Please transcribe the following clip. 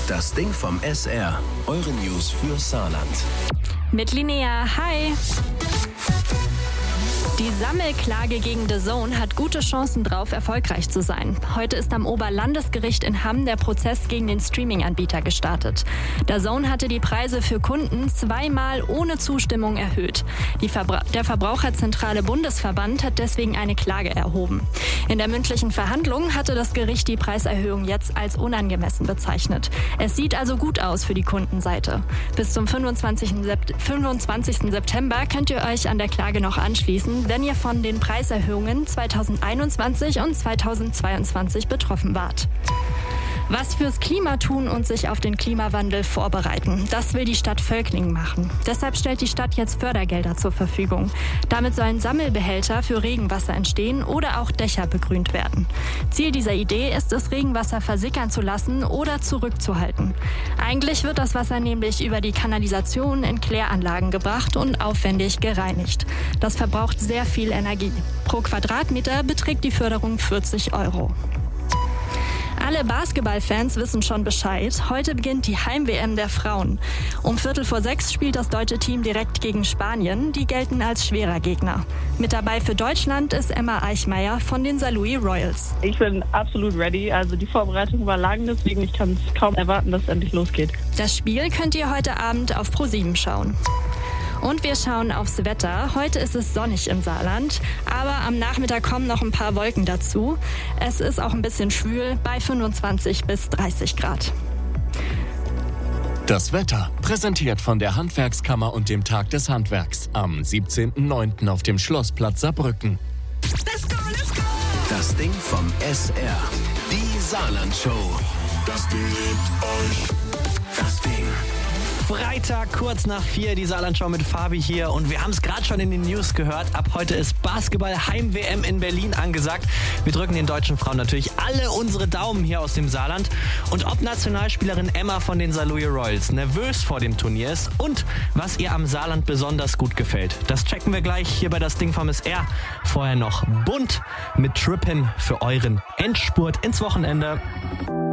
Das Ding vom SR. Eure News für Saarland. Mit Linnea, hi! Die Sammelklage gegen DAZN hat gute Chancen drauf, erfolgreich zu sein. Heute ist am Oberlandesgericht in Hamm der Prozess gegen den Streaming-Anbieter gestartet. DAZN hatte die Preise für Kunden 2-mal ohne Zustimmung erhöht. Der Verbraucherzentrale Bundesverband hat deswegen eine Klage erhoben. In der mündlichen Verhandlung hatte das Gericht die Preiserhöhung jetzt als unangemessen bezeichnet. Es sieht also gut aus für die Kundenseite. Bis zum 25. September könnt ihr euch an der Klage noch anschließen, wenn ihr von den Preiserhöhungen 2021 und 2022 betroffen wart. Was fürs Klima tun und sich auf den Klimawandel vorbereiten, das will die Stadt Völklingen machen. Deshalb stellt die Stadt jetzt Fördergelder zur Verfügung. Damit sollen Sammelbehälter für Regenwasser entstehen oder auch Dächer begrünt werden. Ziel dieser Idee ist es, Regenwasser versickern zu lassen oder zurückzuhalten. Eigentlich wird das Wasser nämlich über die Kanalisation in Kläranlagen gebracht und aufwendig gereinigt. Das verbraucht sehr viel Energie. Pro Quadratmeter beträgt die Förderung 40 €. Alle Basketballfans wissen schon Bescheid. Heute beginnt die Heim-WM der Frauen. Um 5:45 spielt das deutsche Team direkt gegen Spanien. Die gelten als schwerer Gegner. Mit dabei für Deutschland ist Emma Eichmeier von den St. Louis Royals. Ich bin absolut ready. Also die Vorbereitung war lang, deswegen ich kann es kaum erwarten, dass es endlich losgeht. Das Spiel könnt ihr heute Abend auf ProSieben schauen. Und wir schauen aufs Wetter. Heute ist es sonnig im Saarland, aber am Nachmittag kommen noch ein paar Wolken dazu. Es ist auch ein bisschen schwül bei 25 bis 30 Grad. Das Wetter, präsentiert von der Handwerkskammer und dem Tag des Handwerks am 17.09. auf dem Schlossplatz Saarbrücken. Let's go, let's go! Das Ding vom SR. Die Saarland-Show. Das Ding liebt euch. Das Ding. Freitag, kurz nach 4, die Saarlandschau mit Fabi hier. Und wir haben es gerade schon in den News gehört. Ab heute ist Basketball-Heim-WM in Berlin angesagt. Wir drücken den deutschen Frauen natürlich alle unsere Daumen hier aus dem Saarland. Und ob Nationalspielerin Emma von den St. Louis Royals nervös vor dem Turnier ist und was ihr am Saarland besonders gut gefällt, das checken wir gleich hier bei das Ding vom SR. Vorher noch bunt mit Trippin für euren Endspurt ins Wochenende.